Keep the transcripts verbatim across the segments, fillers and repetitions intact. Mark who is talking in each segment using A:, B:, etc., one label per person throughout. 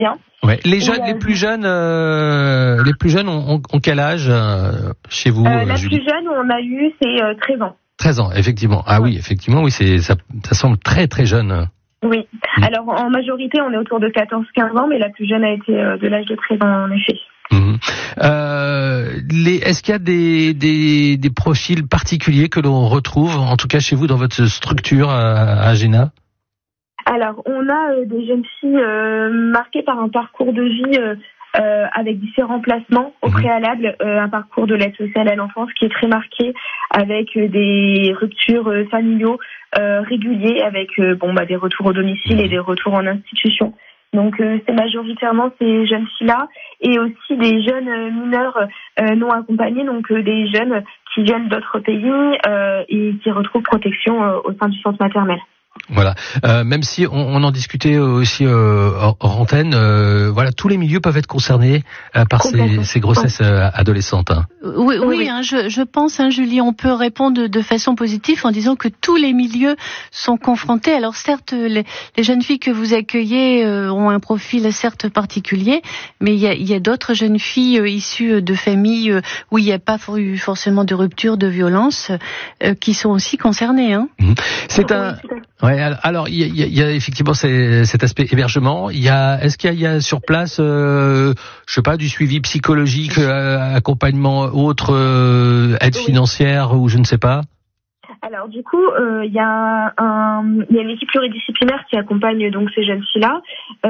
A: bien.
B: Ouais. Les jeunes,
A: Et, euh,
B: les plus jeunes, euh, les plus jeunes ont, ont, ont quel âge euh, chez vous,
A: euh, La
B: Julie?
A: plus jeune on a eu, c'est euh, treize ans.
B: treize ans, effectivement. Ah oui, effectivement, oui, c'est ça, ça semble très très jeune.
A: Oui.
B: Mmh.
A: Alors en majorité, on est autour de quatorze quinze ans, mais la plus jeune a été euh, de l'âge de treize ans en effet.
B: Mmh. Euh, les, est-ce qu'il y a des, des, des profils particuliers que l'on retrouve, en tout cas chez vous, dans votre structure à, à Géna?
A: Alors, on a euh, des jeunes filles euh, marquées par un parcours de vie euh, euh, avec différents placements au mmh. préalable, euh, un parcours de l'aide sociale à l'enfance qui est très marqué avec euh, des ruptures euh, familiaux euh, réguliers, avec euh, bon bah des retours au domicile et des retours en institution. Donc euh, c'est majoritairement ces jeunes filles-là et aussi des jeunes euh, mineurs euh, non accompagnés, donc euh, des jeunes qui viennent d'autres pays euh, et qui retrouvent protection euh, au sein du centre maternel.
B: Voilà. Euh, même si on, on en discutait aussi euh, hors antenne, euh, voilà, tous les milieux peuvent être concernés euh, par ces, ces grossesses euh, adolescentes. Hein.
C: Oui, oui, oui. Hein, je, je pense, hein, Julie, on peut répondre de façon positive en disant que tous les milieux sont confrontés. Alors certes, les, les jeunes filles que vous accueillez euh, ont un profil certes particulier, mais il y a, il y a d'autres jeunes filles euh, issues de familles euh, où il n'y a pas eu forcément de rupture, de violence, euh, qui sont aussi concernées. Hein.
B: Mmh. C'est un... Ouais, alors il y a, il y a effectivement cet aspect hébergement. Il y a, est-ce qu'il y a, il y a sur place, euh, je sais pas, du suivi psychologique, euh, accompagnement autre, euh, aide oui. financière ou je ne sais pas.
A: Alors du coup, euh, il y a un, il y a une équipe pluridisciplinaire qui accompagne donc ces jeunes filles-là,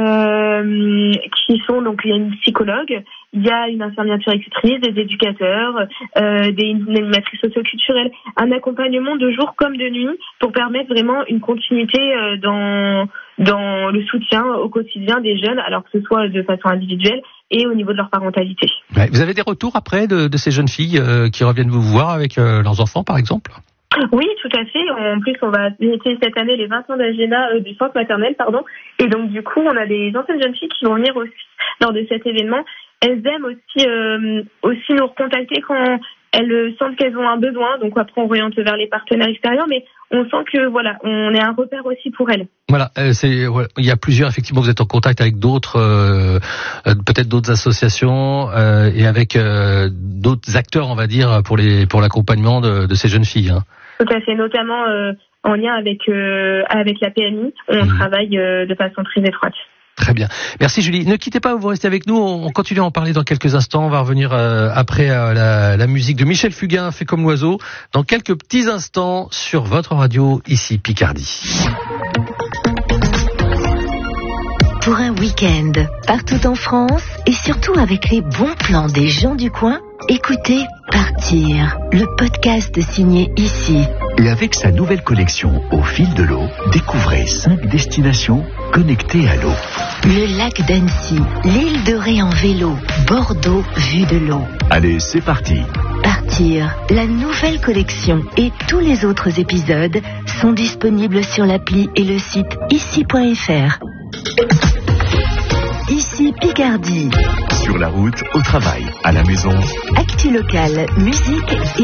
A: euh, qui sont donc il y a une psychologue, il y a une infirmière puéricultrice, des éducateurs, euh, des une animatrice socio-culturelle, un accompagnement de jour comme de nuit pour permettre vraiment une continuité euh, dans dans le soutien au quotidien des jeunes, alors que ce soit de façon individuelle et au niveau de leur parentalité.
B: Ouais, vous avez des retours après de, de ces jeunes filles euh, qui reviennent vous voir avec euh, leurs enfants, par exemple?
A: Oui, tout à fait. En plus, on va fêter cette année les vingt ans d'Agena euh, du centre maternel, pardon. Et donc, du coup, on a des anciennes jeunes filles qui vont venir aussi lors de cet événement. Elles aiment aussi euh, aussi nous recontacter quand elles sentent qu'elles ont un besoin. Donc après, on oriente vers les partenaires extérieurs, mais on sent que voilà, on est un repère aussi pour elles.
B: Voilà, euh, c'est ouais, il y a plusieurs effectivement. Vous êtes en contact avec d'autres, euh, euh, peut-être d'autres associations euh, et avec euh, d'autres acteurs, on va dire, pour les pour l'accompagnement de, de ces jeunes filles. Hein.
A: Tout à fait, notamment euh, en lien avec euh, avec la P M I, on mmh. travaille euh, de façon très étroite.
B: Très bien. Merci Julie. Ne quittez pas, vous restez avec nous. On continue à en parler dans quelques instants. On va revenir euh, après euh, la, la musique de Michel Fugain, Fait comme l'oiseau, dans quelques petits instants sur votre radio, ici Picardie.
D: Pour un week-end, partout en France et surtout avec les bons plans des gens du coin, écoutez Partir, le podcast signé ici.
E: Et avec sa nouvelle collection Au fil de l'eau, découvrez cinq destinations connectées à l'eau.
D: Le lac d'Annecy, l'île de Ré en vélo, Bordeaux vue de l'eau.
E: Allez, c'est parti.
D: Partir, la nouvelle collection et tous les autres épisodes sont disponibles sur l'appli et le site ici point f r. Ici Picardie.
E: Sur la route, au travail, à la maison.
D: Actu locale, musique et